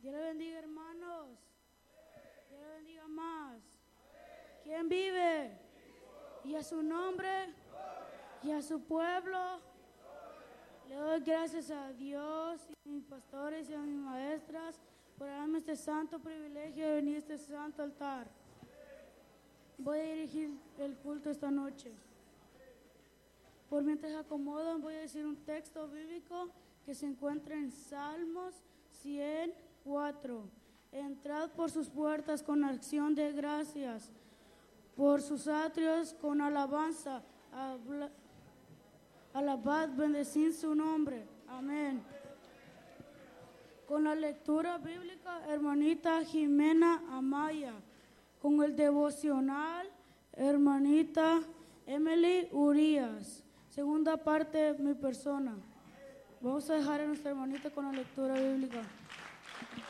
Dios le bendiga, hermanos. Dios le bendiga más. ¿Quién vive? Y a su nombre y a su pueblo. Le doy gracias a Dios y a mis pastores y a mis maestras por darme este santo privilegio de venir a este santo altar. Voy a dirigir el culto esta noche. Por mientras acomodan, voy a decir un texto bíblico que se encuentra en Salmos 104. Entrad por sus puertas con acción de gracias, por sus atrios con alabanza. Alabad, bendecid su nombre. Amén. Con la lectura bíblica, hermanita Jimena Amaya. Con el devocional, hermanita Emily Urias. Segunda parte, mi persona. Vamos a dejar a nuestra hermanita con la lectura bíblica.